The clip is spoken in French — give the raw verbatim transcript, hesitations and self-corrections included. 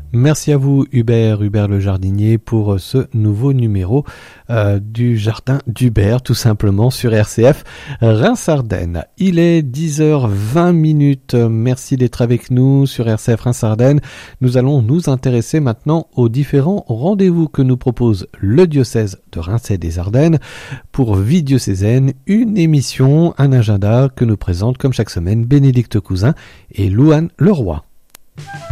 Merci à vous Hubert, Hubert le jardinier, pour ce nouveau numéro euh, du jardin d'Hubert, tout simplement sur R C F Reims-Ardennes. Il est dix heures vingt minutes. Merci d'être avec nous sur R C F Reims-Ardennes. Nous allons nous intéresser maintenant aux différents rendez-vous que nous propose le diocèse de Reims et des Ardennes pour Vie diocésaine, une émission, un agenda que nous présente comme chaque semaine Bénédicte Cousin et Louane Leroy.